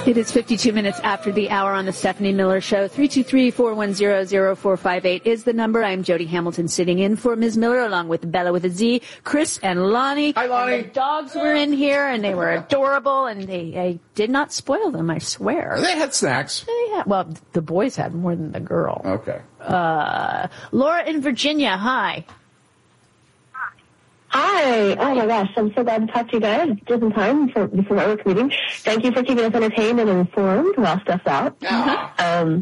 It is 52 minutes after the hour on the Stephanie Miller Show. 323-410-0458 is the number. I'm Jody Hamilton sitting in for Ms. Miller along with Bella with a Z, Chris and Lonnie. Hi, Lonnie. And the dogs were in here and they were adorable and I did not spoil them, I swear. They had snacks. Well, the boys had more than the girl. Okay. Laura in Virginia, hi. Hi. Oh my gosh, I'm so glad to talk to you guys just in time before my work meeting. Thank you for keeping us entertained and informed while stuff's out. I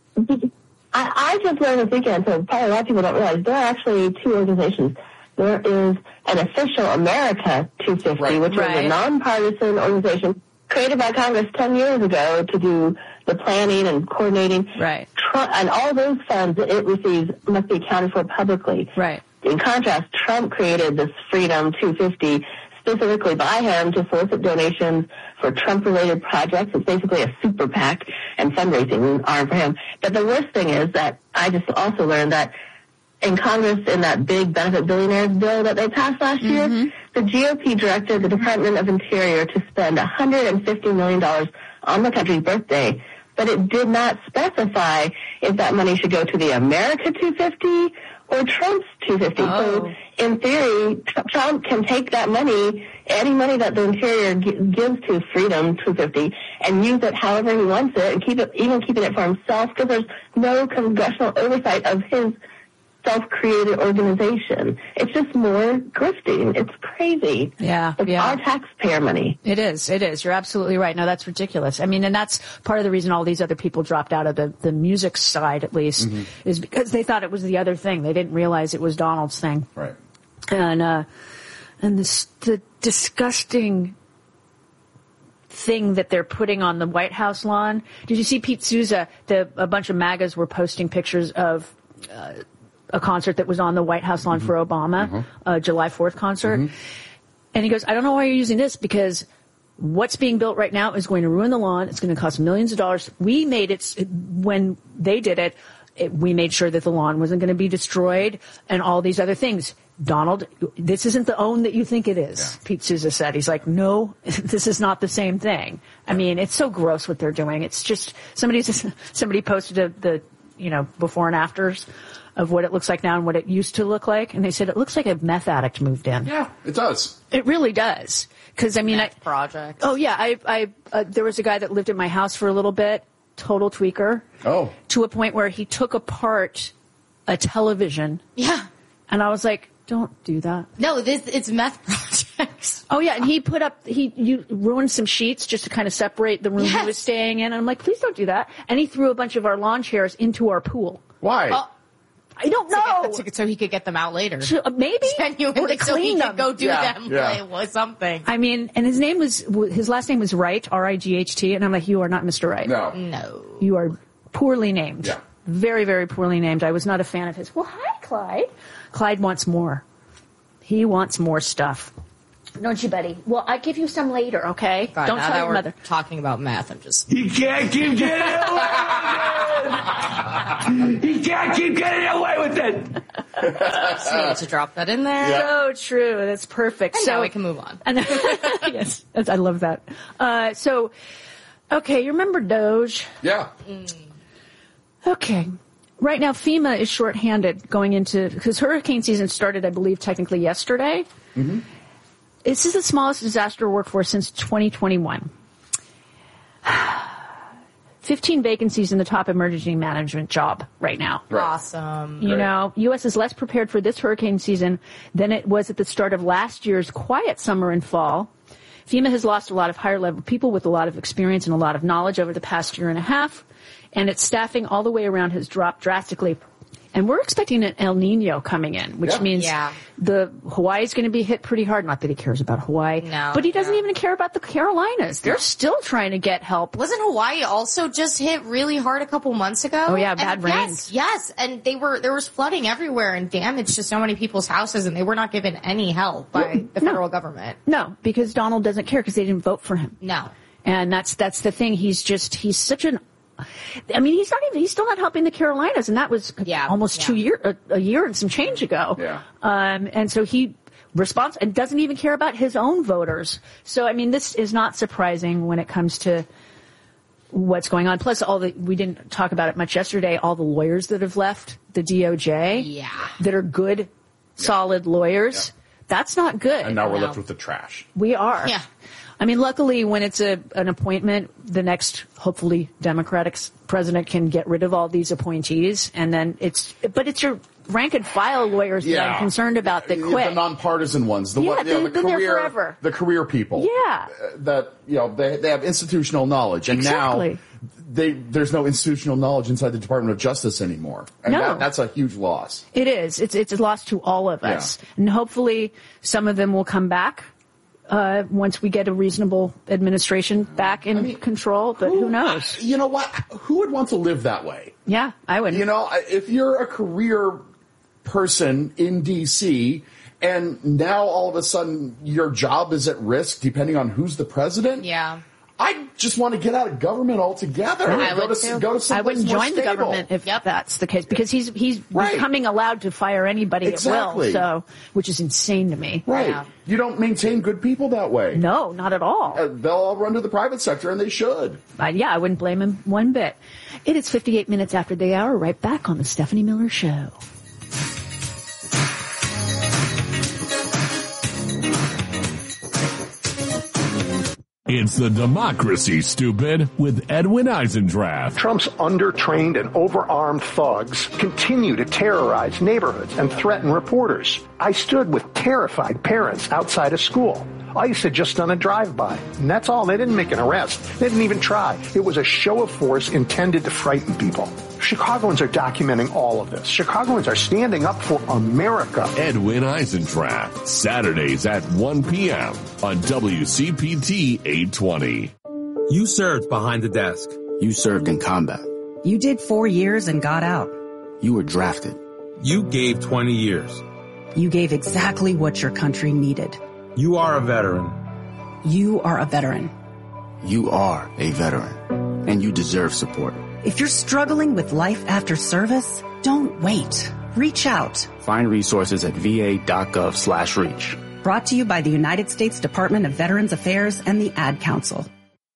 just learned this weekend, so probably a lot of people don't realize there are actually two organizations. There is an official America 250, which was a nonpartisan organization created by Congress 10 years ago to do the planning and coordinating. Right. And all those funds that it receives must be accounted for publicly. Right. In contrast, Trump created this Freedom 250 specifically by him to solicit donations for Trump-related projects. It's basically a super PAC and fundraising arm for him. But the worst thing is that I just also learned that in Congress, in that big benefit billionaires bill that they passed last year, the GOP directed the Department of Interior to spend $150 million on the country's birthday, but it did not specify if that money should go to the America 250 or Trump's 250. So in theory, Trump can take that money, any money that the Interior gives to Freedom 250, and use it however he wants it, and even keeping it for himself, because there's no congressional oversight of his self-created organization. It's just more grifting. It's crazy. Yeah. It's our taxpayer money. It is. You're absolutely right. No, that's ridiculous. I mean, and that's part of the reason all these other people dropped out of the music side, at least, is because they thought it was the other thing. They didn't realize it was Donald's thing. Right. And the disgusting thing that they're putting on the White House lawn. Did you see Pete Souza? A bunch of MAGAs were posting pictures of a concert that was on the White House lawn for Obama, a July 4th concert. And he goes, I don't know why you're using this, because what's being built right now is going to ruin the lawn. It's going to cost millions of dollars. We made it, when they did it, we made sure that the lawn wasn't going to be destroyed and all these other things. Donald, this isn't the own that you think it is, Pete Souza said. He's like, no, this is not the same thing. I mean, it's so gross what they're doing. It's just, somebody posted the before and afters of what it looks like now and what it used to look like. And they said, it looks like a meth addict moved in. Yeah, it does. It really does. Because, I mean, project. Oh, yeah. There was a guy that lived at my house for a little bit, total tweaker. Oh. To a point where he took apart a television. Yeah. And I was like, don't do that. No, it's meth projects. Oh, yeah. And you ruined some sheets just to kind of separate the room he was staying in. And I'm like, please don't do that. And he threw a bunch of our lawn chairs into our pool. Why? I don't know. So he could get them out later. Maybe. Genuinely, so he could go do them. Yeah. Like, something. I mean, and his last name was Wright, R-I-G-H-T. And I'm like, you are not Mr. Wright. No. You are poorly named. Yeah. Very, very poorly named. I was not a fan of his. Well, hi, Clyde. Clyde wants more. He wants more stuff. Don't you, buddy? Well, I'll give you some later, okay? God, don't tell your mother. Talking about math, I'm just... You can't keep getting away with it! You can't keep getting away with it! Just needed to drop that in there. So true. That's perfect. And now we can move on. Yes, I love that. Okay, you remember Doge? Yeah. Okay. Right now, FEMA is shorthanded going into, because hurricane season started, I believe, technically yesterday. This is the smallest disaster workforce since 2021. 15 vacancies in the top emergency management job right now. Right. Awesome. You know, U.S. is less prepared for this hurricane season than it was at the start of last year's quiet summer and fall. FEMA has lost a lot of higher-level people with a lot of experience and a lot of knowledge over the past year and a half, and its staffing all the way around has dropped drastically. And we're expecting an El Nino coming in, which means the Hawaii's going to be hit pretty hard. Not that he cares about Hawaii, but he doesn't even care about the Carolinas. They're still trying to get help. Wasn't Hawaii also just hit really hard a couple months ago? Oh yeah, bad rains. Yes, and there was flooding everywhere and damage to so many people's houses, and they were not given any help by the federal government. No, because Donald doesn't care because they didn't vote for him. No, and that's the thing. He's such an. I mean, he's still not helping the Carolinas, and that was almost a year and some change ago. Yeah. And so he responds and doesn't even care about his own voters. So, I mean, this is not surprising when it comes to what's going on. Plus, we didn't talk about it much yesterday, all the lawyers that have left the DOJ that are good, solid lawyers. Yeah. That's not good. And now we're left with the trash. We are. Yeah. I mean, luckily, when it's an appointment, the next, hopefully, Democratic president can get rid of all these appointees, and then it's your rank and file lawyers that I'm concerned about that quit. The nonpartisan ones. They've been there forever. The career people. Yeah. That, they have institutional knowledge. And now there's no institutional knowledge inside the Department of Justice anymore. And that's a huge loss. It is. It's a loss to all of us. Yeah. And hopefully some of them will come back. Once we get a reasonable administration back in control, but who knows? You know what? Who would want to live that way? Yeah, I would. If you're a career person in D.C. and now all of a sudden your job is at risk depending on who's the president. Yeah. I just want to get out of government altogether. I would too. I wouldn't join the government if that's the case, because he's becoming allowed to fire anybody at will, so, which is insane to me. Right. Yeah. You don't maintain good people that way. No, not at all. They'll all run to the private sector, and they should. I wouldn't blame him one bit. It is 58 minutes after the hour. Right back on the Stephanie Miller Show. It's the Democracy, Stupid, with Edwin Eisendrath. Trump's undertrained and overarmed thugs continue to terrorize neighborhoods and threaten reporters. I stood with terrified parents outside a school. ICE had just done a drive-by, and that's all. They didn't make an arrest. They didn't even try. It was a show of force intended to frighten people. Chicagoans are documenting all of this. Chicagoans are standing up for America. Edwin Eisendrath, Saturdays at 1 p.m. on WCPT 820. You served behind the desk. You served in combat. You did 4 years and got out. You were drafted. You gave 20 years. You gave exactly what your country needed. You are a veteran. You are a veteran. You are a veteran, and you deserve support. If you're struggling with life after service, don't wait. Reach out. Find resources at va.gov/reach. Brought to you by the United States Department of Veterans Affairs and the Ad Council.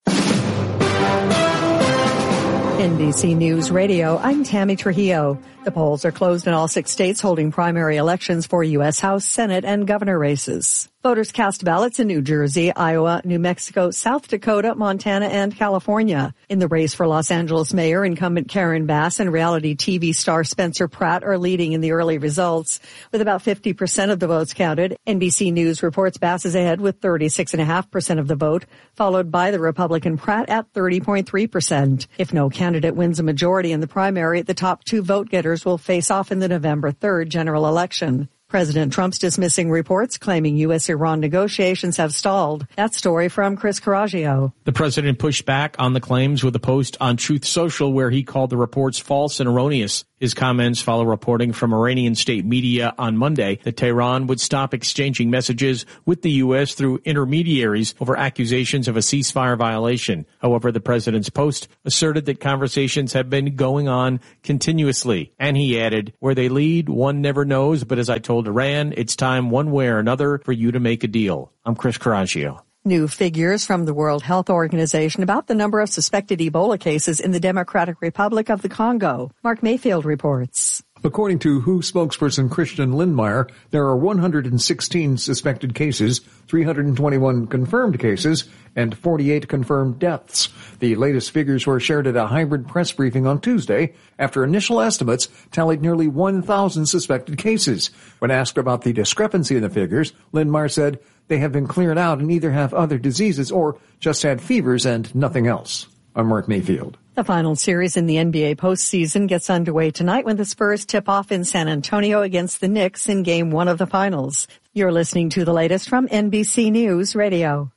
NBC News Radio, I'm Tammy Trujillo. The polls are closed in all 6 states holding primary elections for U.S. House, Senate, and governor races. Voters cast ballots in New Jersey, Iowa, New Mexico, South Dakota, Montana, and California. In the race for Los Angeles mayor, incumbent Karen Bass and reality TV star Spencer Pratt are leading in the early results. With about 50% of the votes counted, NBC News reports Bass is ahead with 36.5% of the vote, followed by the Republican Pratt at 30.3%. If no candidate wins a majority in the primary, the top 2 vote-getters will face off in the November 3rd general election. President Trump's dismissing reports claiming U.S.-Iran negotiations have stalled. That story from Chris Coraggio. The president pushed back on the claims with a post on Truth Social where he called the reports false and erroneous. His comments follow reporting from Iranian state media on Monday that Tehran would stop exchanging messages with the U.S. through intermediaries over accusations of a ceasefire violation. However, the president's post asserted that conversations have been going on continuously. And he added, where they lead, one never knows, but as I told Iran, it's time one way or another for you to make a deal. I'm Chris Coraggio. New figures from the World Health Organization about the number of suspected Ebola cases in the Democratic Republic of the Congo. Mark Mayfield reports. According to WHO spokesperson Christian Lindmeier, there are 116 suspected cases, 321 confirmed cases, and 48 confirmed deaths. The latest figures were shared at a hybrid press briefing on Tuesday after initial estimates tallied nearly 1,000 suspected cases. When asked about the discrepancy in the figures, Lindmeier said they have been cleared out and either have other diseases or just had fevers and nothing else. I'm Mark Mayfield. The final series in the NBA postseason gets underway tonight when the Spurs tip off in San Antonio against the Knicks in Game 1 of the finals. You're listening to the latest from NBC News Radio.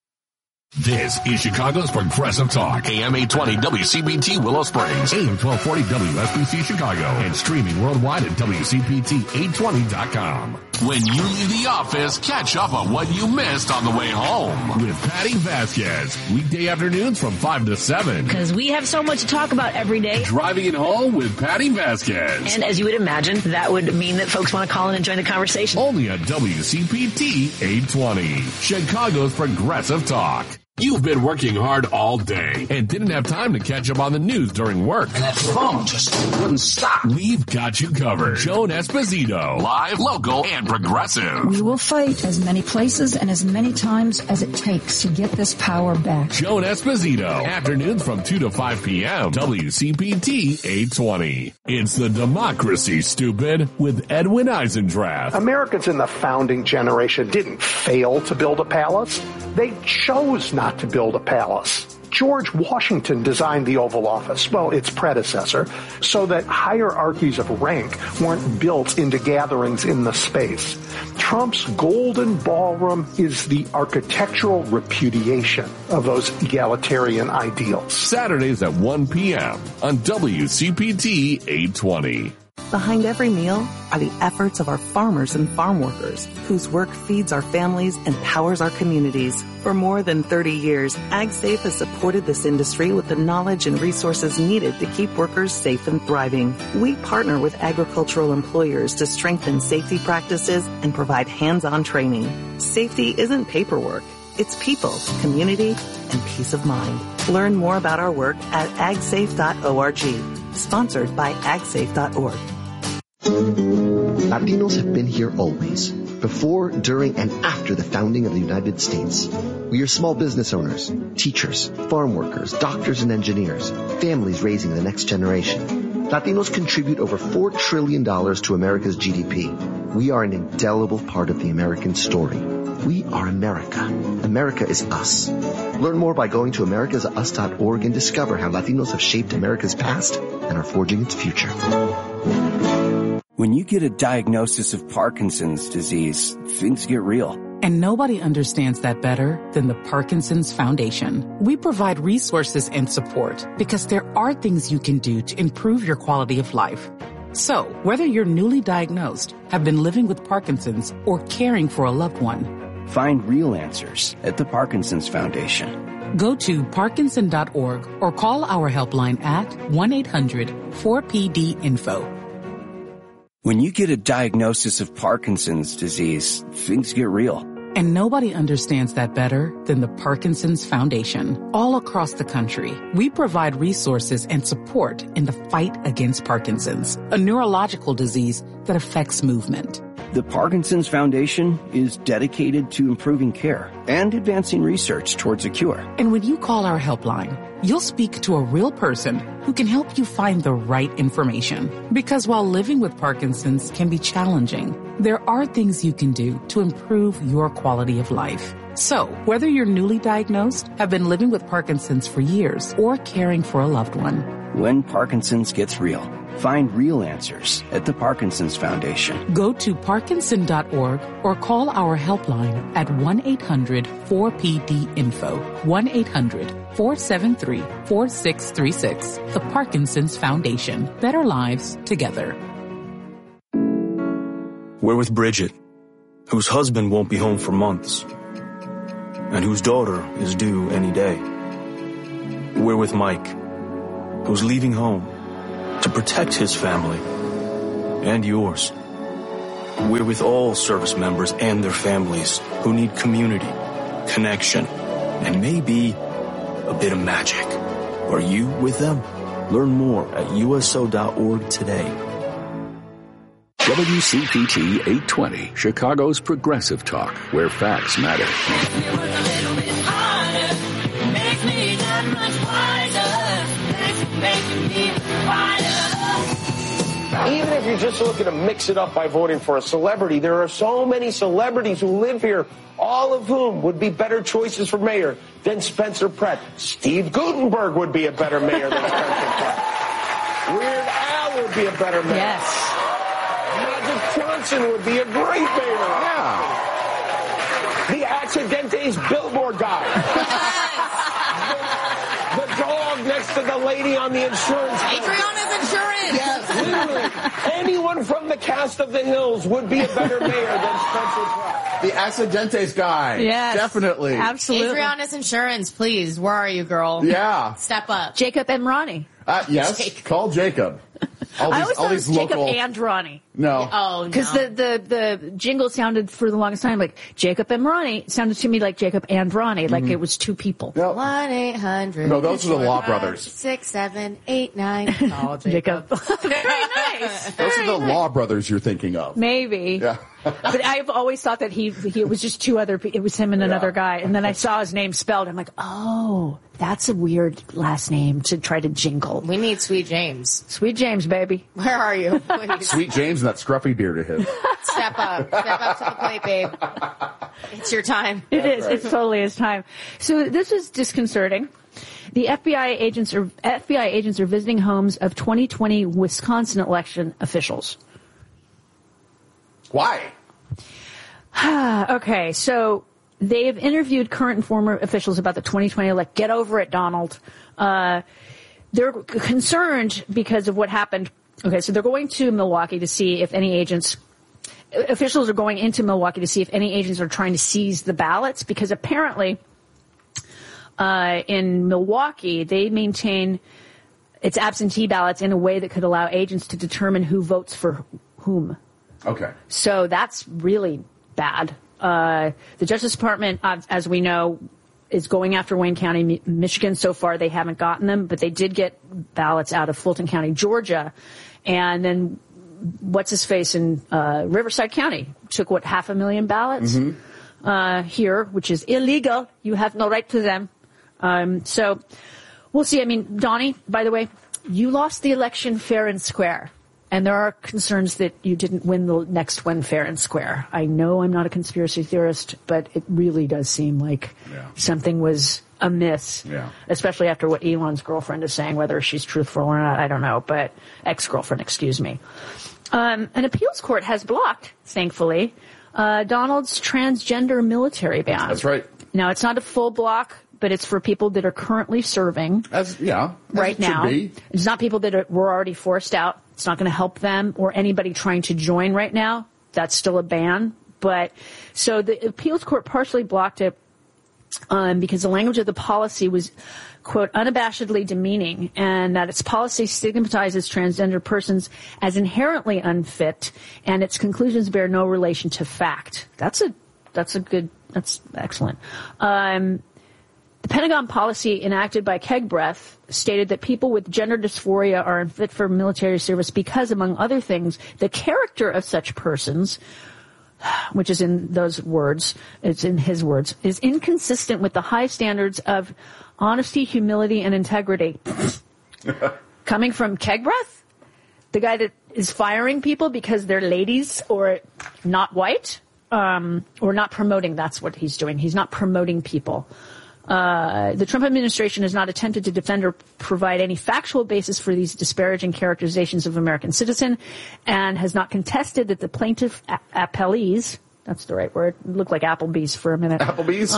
This is Chicago's Progressive Talk, AM 820 WCPT Willow Springs, AM 1240 WSBC Chicago, and streaming worldwide at WCPT820.com. When you leave the office, catch up on what you missed on the way home with Patty Vasquez. Weekday afternoons from 5 to 7. Because we have so much to talk about every day. Driving it home with Patty Vasquez. And as you would imagine, that would mean that folks want to call in and join the conversation. Only on WCPT 820, Chicago's Progressive Talk. You've been working hard all day and didn't have time to catch up on the news during work. And that phone just wouldn't stop. We've got you covered. Joan Esposito, live, local, and progressive. We will fight as many places and as many times as it takes to get this power back. Joan Esposito, afternoons from 2 to 5 p.m. WCPT 820. It's the democracy, stupid, with Edwin Eisendrath. Americans in the founding generation didn't fail to build a palace. They chose not to build a palace. George Washington designed the Oval Office, well, its predecessor, so that hierarchies of rank weren't built into gatherings in the space. Trump's golden ballroom is the architectural repudiation of those egalitarian ideals. Saturdays at 1 p.m. on WCPT 820. Behind every meal are the efforts of our farmers and farm workers, whose work feeds our families and powers our communities. For more than 30 years, AgSafe has supported this industry with the knowledge and resources needed to keep workers safe and thriving. We partner with agricultural employers to strengthen safety practices and provide hands-on training. Safety isn't paperwork. It's people, community, and peace of mind. Learn more about our work at agsafe.org. Sponsored by agsafe.org. Latinos have been here always, before, during, and after the founding of the United States. We are small business owners, teachers, farm workers, doctors and engineers, families raising the next generation. Latinos contribute over $4 trillion to America's GDP. We are an indelible part of the American story. We are America. America is us. Learn more by going to americasus.org and discover how Latinos have shaped America's past and are forging its future. When you get a diagnosis of Parkinson's disease, things get real. And nobody understands that better than the Parkinson's Foundation. We provide resources and support because there are things you can do to improve your quality of life. So, whether you're newly diagnosed, have been living with Parkinson's, or caring for a loved one, find real answers at the Parkinson's Foundation. Go to Parkinson.org or call our helpline at 1-800-4PD-INFO. When you get a diagnosis of Parkinson's disease, things get real. And nobody understands that better than the Parkinson's Foundation. All across the country, we provide resources and support in the fight against Parkinson's, a neurological disease that affects movement. The Parkinson's Foundation is dedicated to improving care and advancing research towards a cure. And when you call our helpline, you'll speak to a real person who can help you find the right information. Because while living with Parkinson's can be challenging, there are things you can do to improve your quality of life. So, whether you're newly diagnosed, have been living with Parkinson's for years, or caring for a loved one, when Parkinson's gets real, find real answers at the Parkinson's Foundation. Go to Parkinson.org or call our helpline at 1-800-4PD-INFO. 1-800-473-4636. The Parkinson's Foundation. Better lives together. We're with Bridget, whose husband won't be home for months, and whose daughter is due any day. We're with Mike, who's leaving home to protect his family and yours. We're with all service members and their families who need community, connection, and maybe a bit of magic. Are you with them? Learn more at USO.org today. WCPT 820, Chicago's progressive talk, where facts matter. Even if you're just looking to mix it up by voting for a celebrity, there are so many celebrities who live here, all of whom would be better choices for mayor than Spencer Pratt. Steve Guttenberg would be a better mayor than Spencer Pratt. Weird Al would be a better mayor. Yes. Magic Johnson would be a great mayor. Yeah. The Accidentes billboard guy. The dog next to the lady on the insurance. Adriana's Insurance. Yes, literally. Anyone from the cast of The Hills would be a better mayor than Spencer Pratt. The Accidentes guy. Yes. Definitely. Absolutely. Adriana's Insurance, please. Where are you, girl? Yeah. Step up. Jacob and Ronnie. Yes, call Jacob. I always thought it was Jacob and Ronnie. No. Oh, no. Because the jingle sounded for the longest time like Jacob and Ronnie. It sounded to me like Jacob and Ronnie, like it was two people. 1-800. No, those are the Law Brothers. 6, 7, 8, 9. Oh, Jacob. Very nice. Those are the Law Brothers you're thinking of. Maybe. Yeah. But I've always thought that it was just two other people. It was him and another guy. And then I saw his name spelled. I'm like, oh, that's a weird last name to try to jingle. We need Sweet James. Sweet James, baby. Where are you? Please. Sweet James and that scruffy beard of his. Step up to the plate, babe. It's your time. It is. Right. It totally is time. So this is disconcerting. The FBI agents are visiting homes of 2020 Wisconsin election officials. Why? Okay, so they've interviewed current and former officials about the 2020 election. Get over it, Donald. They're concerned because of what happened. Okay, so they're going to Milwaukee to see if any officials are going into Milwaukee to see if any agents are trying to seize the ballots, because apparently in Milwaukee they maintain its absentee ballots in a way that could allow agents to determine who votes for whom. Okay. So that's really bad. The Justice Department, as we know, is going after Wayne County, Michigan. So far, they haven't gotten them, but they did get ballots out of Fulton County, Georgia. And then what's-his-face in Riverside County took, 500,000 ballots here, which is illegal. You have no right to them. So we'll see. I mean, Donnie, by the way, you lost the election fair and square. And there are concerns that you didn't win the next one fair and square. I know I'm not a conspiracy theorist, but it really does seem like something was amiss, especially after what Elon's girlfriend is saying, whether she's truthful or not, I don't know, but ex-girlfriend, excuse me. An appeals court has blocked, thankfully, Donald's transgender military ban. That's right. Now, it's not a full block, but it's for people that are currently serving right now. It's not people that were already forced out. It's not going to help them or anybody trying to join right now. That's still a ban. But so the appeals court partially blocked it because the language of the policy was, quote, unabashedly demeaning, and that its policy stigmatizes transgender persons as inherently unfit, and its conclusions bear no relation to fact. That's excellent. The Pentagon policy enacted by Kegbreath stated that people with gender dysphoria are unfit for military service because, among other things, the character of such persons, which is in those words, it's in his words, is inconsistent with the high standards of honesty, humility, and integrity. Coming from Kegbreath, the guy that is firing people because they're ladies or not white, or not promoting, that's what he's doing. He's not promoting people. The Trump administration has not attempted to defend or provide any factual basis for these disparaging characterizations of American citizen, and has not contested that the plaintiff appellees, that's the right word, it looked like Applebee's for a minute. Applebee's?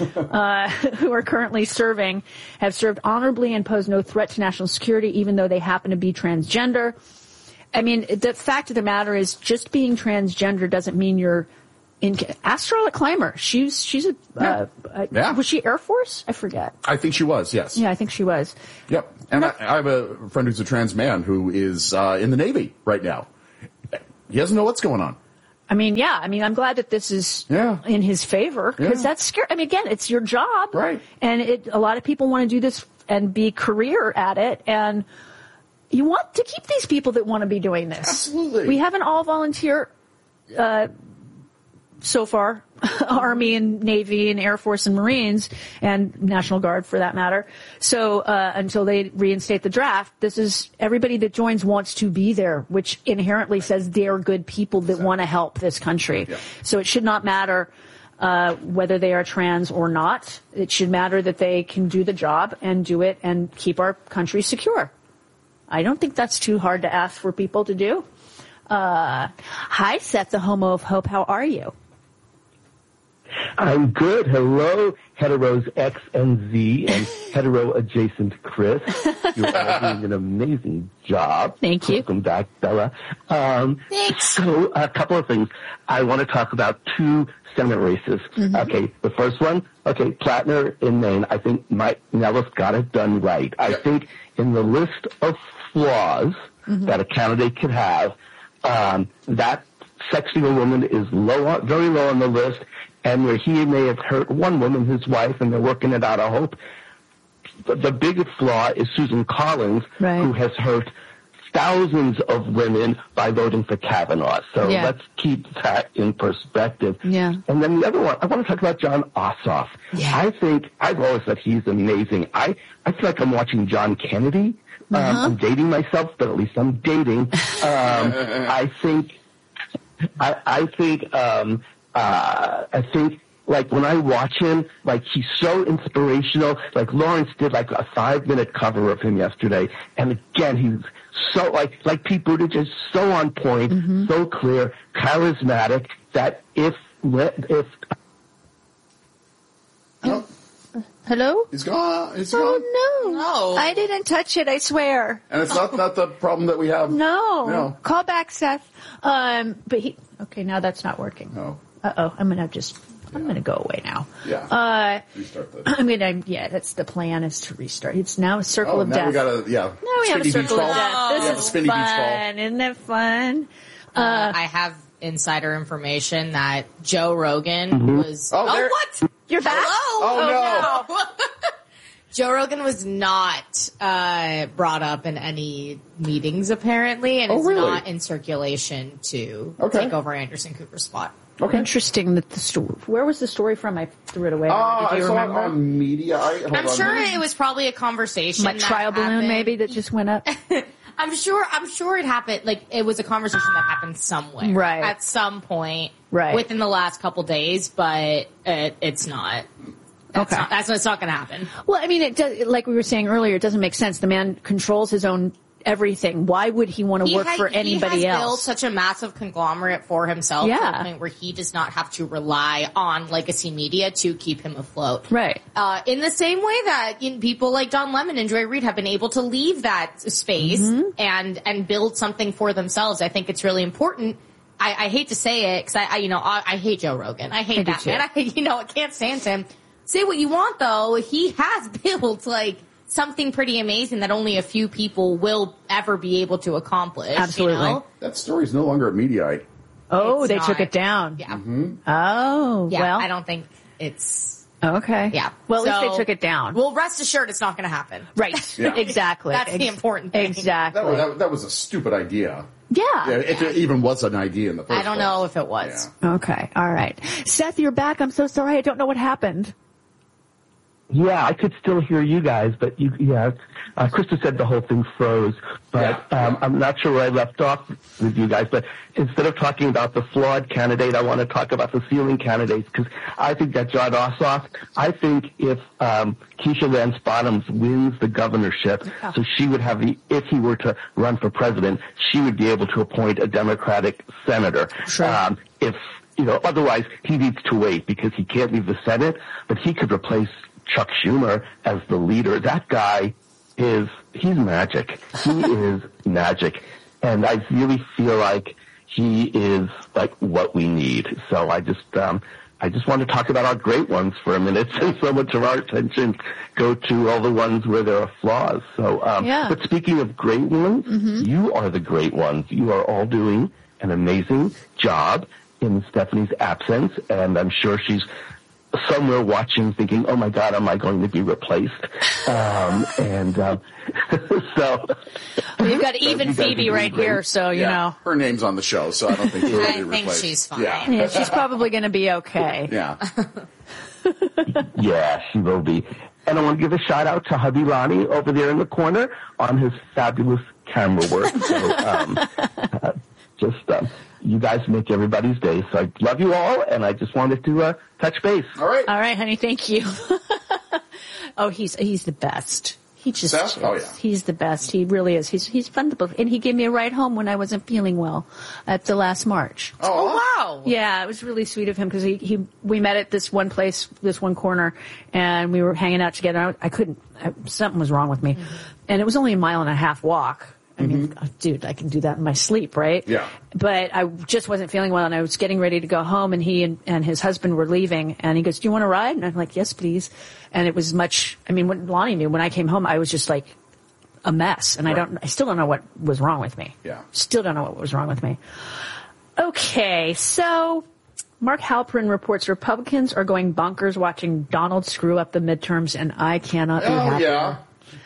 Who are currently serving, have served honorably and pose no threat to national security, even though they happen to be transgender. I mean, the fact of the matter is, just being transgender doesn't mean you're ask Charlotte Clymer. She's was she Air Force? I forget. I think she was, yes. Yeah, I think she was. Yep. And I have a friend who's a trans man who is in the Navy right now. He doesn't know what's going on. I mean, I'm glad that this is in his favor, because that's scary. I mean, again, it's your job. Right. And a lot of people want to do this and be career at it, and you want to keep these people that want to be doing this. Absolutely. We have an all-volunteer so far, Army and Navy and Air Force and Marines and National Guard for that matter. So until they reinstate the draft, this is everybody that joins wants to be there, which inherently says they're good people that want to help this country. Yeah. So it should not matter whether they are trans or not. It should matter that they can do the job and do it and keep our country secure. I don't think that's too hard to ask for people to do. Hi, Seth, the Homo of Hope. How are you? I'm good. Hello, heteros X and Z and hetero adjacent Chris. You're all doing an amazing job. Thank you. Welcome back, Bella. Thanks. So a couple of things. I want to talk about two Senate races. Mm-hmm. Okay, the first one, Plattner in Maine. I think Mike Nellis got it done right. I think in the list of flaws that a candidate could have, that sexting a woman is very low on the list, and where he may have hurt one woman, his wife, and they're working it out, I hope. The biggest flaw is Susan Collins, who has hurt thousands of women by voting for Kavanaugh. So let's keep that in perspective. Yeah. And then the other one, I want to talk about John Ossoff. Yeah. I think, I've always said he's amazing. I feel like I'm watching John Kennedy. I'm dating myself, but at least I'm dating. I think, like, when I watch him, like, he's so inspirational. Like, Lawrence did, like, a 5-minute cover of him yesterday. And again, he's so, like Pete Buttigieg is so on point, so clear, charismatic, that if Hello? He's gone. Oh, no. I didn't touch it, I swear. And it's not the problem that we have. No. Call back, Seth. Okay, now that's not working. No. Uh-oh, I'm going to go away now. Yeah. Restart that. That's the plan, is to restart. It's now a circle of death. Now we have a circle of death. This is fun. Isn't it fun? I have insider information that Joe Rogan was... Oh, what? You're back? Oh, no. Joe Rogan was not brought up in any meetings, apparently, and is not in circulation to take over Anderson Cooper's spot. Okay. Interesting that the story. Where was the story from? I threw it away. Did you remember? It on media. I'm sure it was probably a conversation. My trial balloon, maybe, that just went up. I'm sure it happened. Like, it was a conversation that happened somewhere, right, at some point, right, within the last couple days. But it's not. It's not going to happen. Well, I mean, it does, like we were saying earlier, it doesn't make sense. The man controls his own everything. Why would he want to work for anybody else? He has built such a massive conglomerate for himself to the point where he does not have to rely on legacy media to keep him afloat. Right. In the same way that people like Don Lemon and Joy Reid have been able to leave that space and build something for themselves. I think it's really important. I hate to say it because I hate Joe Rogan. I hate that man. I can't stand him. Say what you want though. He has built something pretty amazing that only a few people will ever be able to accomplish. Absolutely. That story's no longer at Mediaite. Oh, they took it down. Yeah. Oh, yeah. Well, I don't think it's... Okay. Yeah. Well, at least they took it down. Well, rest assured it's not going to happen. Right. Yeah. Exactly. That's the important thing. Exactly. That was a stupid idea. Yeah. If it even was an idea in the first place. I don't know if it was. Yeah. Okay. All right. Seth, you're back. I'm so sorry. I don't know what happened. Yeah, I could still hear you guys, but Krista said the whole thing froze, but I'm not sure where I left off with you guys, but instead of talking about the flawed candidate, I want to talk about the ceiling candidates, because I think that John Ossoff, I think if Keisha Lance Bottoms wins the governorship, so she would have if he were to run for president, she would be able to appoint a Democratic senator. Sure. Otherwise he needs to wait because he can't leave the Senate, but he could replace Chuck Schumer as the leader. That guy he's magic. He is magic. And I really feel like he is like what we need. So I just want to talk about our great ones for a minute, since so much of our attention go to all the ones where there are flaws. So, but speaking of great ones, you are the great ones. You are all doing an amazing job in Stephanie's absence, and I'm sure she's somewhere watching thinking, oh my God, am I going to be replaced? So we've got even Phoebe right here, so you know. Her name's on the show, so I don't think she'll be replaced. I think she's fine. Yeah, she's probably going to be okay. Yeah. Yeah, she will be. And I want to give a shout out to hubby Ronnie over there in the corner on his fabulous camera work. So, you guys make everybody's day. So I love you all, and I just wanted to touch base. All right. All right, honey. Thank you. Oh, he's the best. He just Seth? Oh, yeah. He's the best. He really is. He's fun to believe. And he gave me a ride home when I wasn't feeling well at the last March. Oh wow. Yeah, it was really sweet of him because we met at this one place, this one corner, and we were hanging out together. Something was wrong with me. And it was only a 1.5 mile walk. I mean, dude, I can do that in my sleep, right? Yeah. But I just wasn't feeling well, and I was getting ready to go home, and he and his husband were leaving, and he goes, do you want to ride? And I'm like, yes, please. And it was when Lonnie knew, when I came home, I was just like a mess. And I still don't know what was wrong with me. Yeah. Still don't know what was wrong with me. Okay, so Mark Halperin reports Republicans are going bonkers watching Donald screw up the midterms, and I cannot be happier.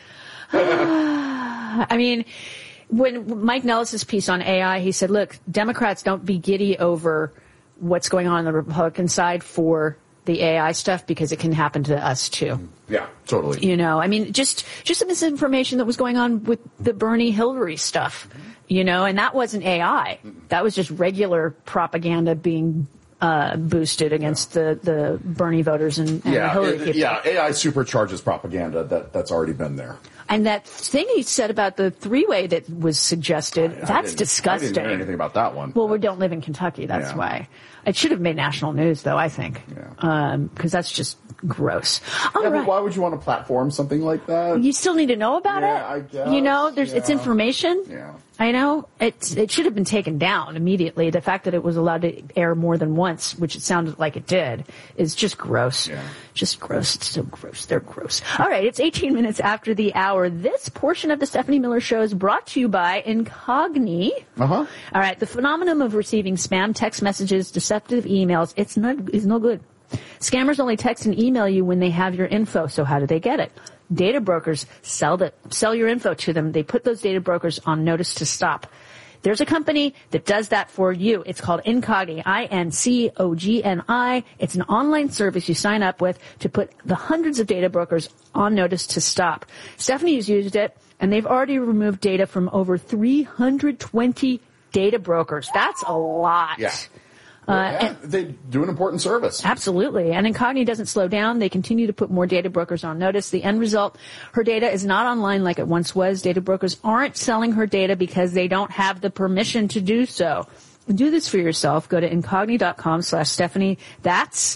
Yeah. I mean, when Mike Nellis's piece on AI, he said, look, Democrats, don't be giddy over what's going on the Republican side for the AI stuff, because it can happen to us too. Yeah, totally. You know, I mean, just the misinformation that was going on with the Bernie Hillary stuff, you know, and that wasn't AI. That was just regular propaganda being boosted against the Bernie voters and the Hillary people. Yeah, AI supercharges propaganda that's already been there. And that thing he said about the thray that was suggested, that's disgusting. I didn't hear anything about that one. Well, we don't live in Kentucky, that's why. It should have made national news, though, I think, because that's just gross. But why would you want to platform something like that? You still need to know about it. I guess. You know, it's information. Yeah. I know. It should have been taken down immediately. The fact that it was allowed to air more than once, which it sounded like it did, is just gross. Yeah. Just gross. It's so gross. They're gross. All right, it's 18 minutes after the hour. This portion of the Stephanie Miller Show is brought to you by Incogni. All right, the phenomenon of receiving spam text messages, deceptive emails, is no good. Scammers only text and email you when they have your info. So how do they get it? Data brokers sell your info to them. They put those data brokers on notice to stop. There's a company that does that for you. It's called Incogni, INCOGNI. It's an online service you sign up with to put the hundreds of data brokers on notice to stop. Stephanie has used it, and they've already removed data from over 320 data brokers. That's a lot. Yeah. They do an important service. Absolutely. And Incogni doesn't slow down. They continue to put more data brokers on notice. The end result, her data is not online like it once was. Data brokers aren't selling her data because they don't have the permission to do so. Do this for yourself. Go to Incogni.com/Stephanie. That's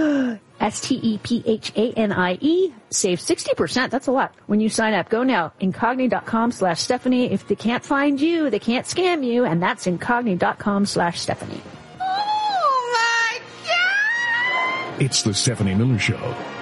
STEPHANIE. Save 60%. That's a lot. When you sign up, go now. Incogni.com/Stephanie. If they can't find you, they can't scam you. And that's Incogni.com/Stephanie. It's the Stephanie Miller Show.